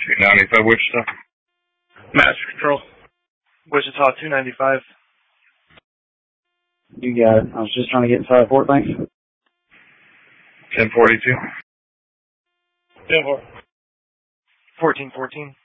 295 Wichita. Master Control. Wichita 295. You got it. I was just trying to get inside port, thanks. 1042. 10-4. 1414.